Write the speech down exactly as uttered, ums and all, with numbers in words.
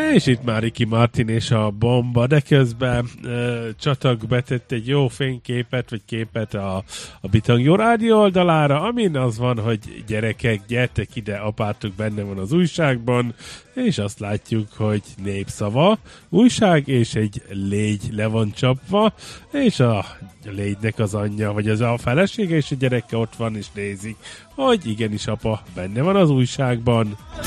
És itt már Ricky Martin és a bomba, de közben uh, Csatag betett egy jó fényképet, vagy képet a, a Bitangjó rádió oldalára, amin az van, hogy gyerekek, gyertek ide, apátok benne van az újságban, és azt látjuk, hogy népszava, újság, és egy légy le van csapva, és a légynek az anyja, vagy az a felesége és a gyereke ott van, és nézik, hogy igenis apa benne van az újságban.